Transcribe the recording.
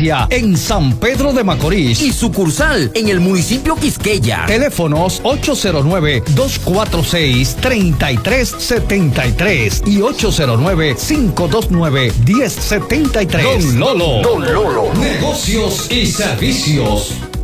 farmacia en San Pedro de Macorís y sucursal en el municipio Quisqueya. Teléfonos 809-246-3373 y 809-529-1073. Don Lolo. Negocios y servicios.